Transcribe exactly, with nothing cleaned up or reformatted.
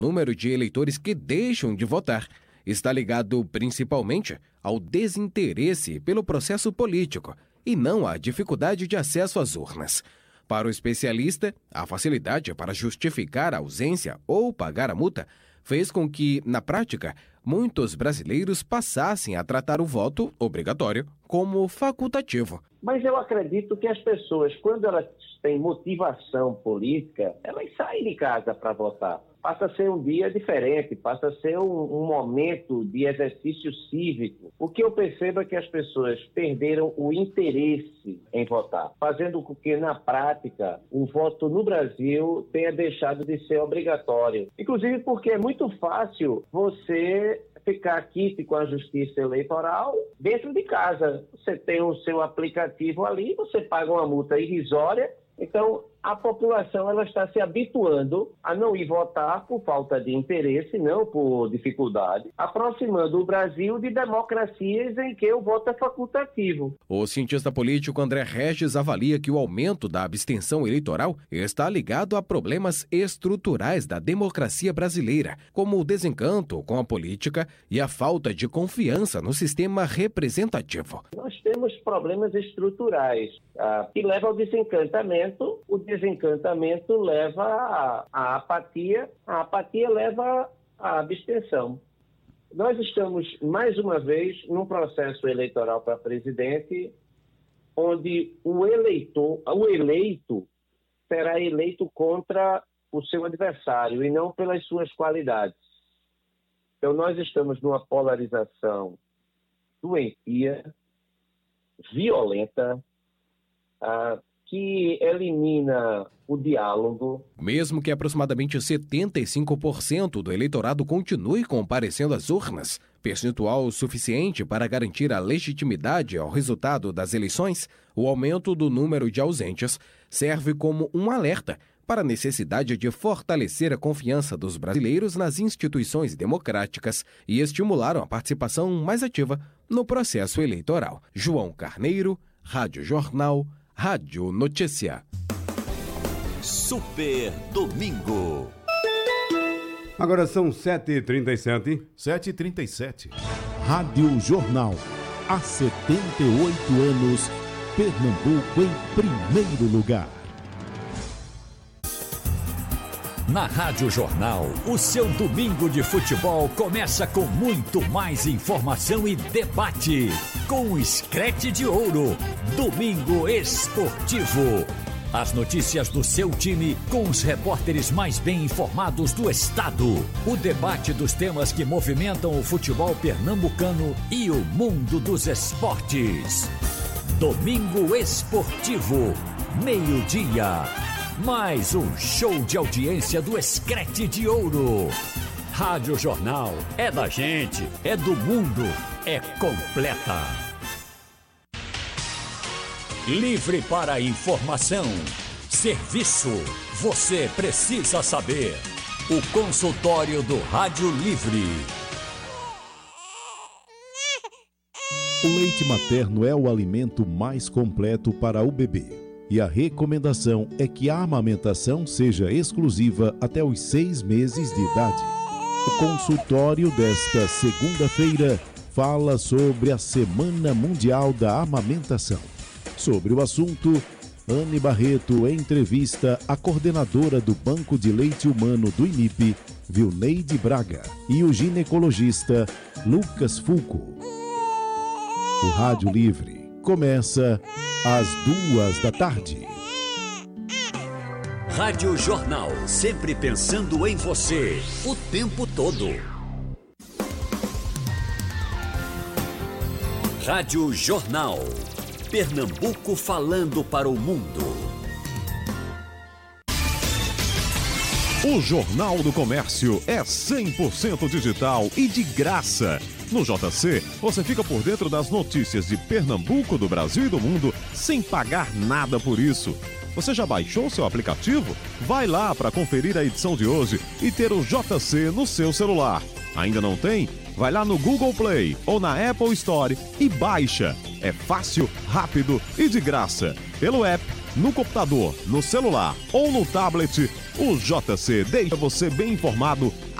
O número de eleitores que deixam de votar está ligado principalmente ao desinteresse pelo processo político e não à dificuldade de acesso às urnas. Para o especialista, a facilidade para justificar a ausência ou pagar a multa fez com que, na prática, muitos brasileiros passassem a tratar o voto obrigatório como facultativo. Mas eu acredito que as pessoas, quando elas têm motivação política, elas saem de casa para votar. Passa a ser um dia diferente, passa a ser um, um momento de exercício cívico. O que eu percebo é que as pessoas perderam o interesse em votar, fazendo com que, na prática, o voto no Brasil tenha deixado de ser obrigatório. Inclusive porque é muito fácil você ficar quite com a justiça eleitoral dentro de casa. Você tem o seu aplicativo ali, você paga uma multa irrisória. Então, a população ela está se habituando a não ir votar por falta de interesse, não por dificuldade, aproximando o Brasil de democracias em que o voto é facultativo. O cientista político André Regis avalia que o aumento da abstenção eleitoral está ligado a problemas estruturais da democracia brasileira, como o desencanto com a política e a falta de confiança no sistema representativo. Nós temos problemas estruturais ah, que levam ao desencantamento. O desencantamento leva à, à apatia, a apatia leva à abstenção. Nós estamos, mais uma vez, num processo eleitoral para presidente, onde o eleitor, o eleito será eleito contra o seu adversário e não pelas suas qualidades. Então, nós estamos numa polarização doentia, violenta, a que elimina o diálogo. Mesmo que aproximadamente setenta e cinco por cento do eleitorado continue comparecendo às urnas, percentual suficiente para garantir a legitimidade ao resultado das eleições, o aumento do número de ausentes serve como um alerta para a necessidade de fortalecer a confiança dos brasileiros nas instituições democráticas e estimular a participação mais ativa no processo eleitoral. João Carneiro, Rádio Jornal, Rádio Notícia. Super Domingo. Agora são sete e trinta e sete. sete e trinta e sete. Rádio Jornal. Há setenta e oito anos, Pernambuco em primeiro lugar. Na Rádio Jornal, o seu domingo de futebol começa com muito mais informação e debate. Com o Screte de Ouro, Domingo Esportivo. As notícias do seu time com os repórteres mais bem informados do estado. O debate dos temas que movimentam o futebol pernambucano e o mundo dos esportes. Domingo Esportivo, meio-dia. Mais um show de audiência do Screte de Ouro. Rádio Jornal é da gente, é do mundo, é completa. Livre para informação, serviço, você precisa saber. O consultório do Rádio Livre. O leite materno é o alimento mais completo para o bebê. E a recomendação é que a amamentação seja exclusiva até os seis meses de idade. O consultório desta segunda-feira fala sobre a Semana Mundial da Amamentação. Sobre o assunto, Anne Barreto entrevista a coordenadora do Banco de Leite Humano do I N I P, Vilneide Braga, e o ginecologista Lucas Fulco. O Rádio Livre começa às duas da tarde. Rádio Jornal, sempre pensando em você, o tempo todo. Rádio Jornal, Pernambuco falando para o mundo. O Jornal do Comércio é cem por cento digital e de graça. No J C, você fica por dentro das notícias de Pernambuco, do Brasil e do mundo, sem pagar nada por isso. Você já baixou seu aplicativo? Vai lá para conferir a edição de hoje e ter o J C no seu celular. Ainda não tem? Vai lá no Google Play ou na Apple Store e baixa. É fácil, rápido e de graça. Pelo app no computador, no celular ou no tablet, o J C deixa você bem informado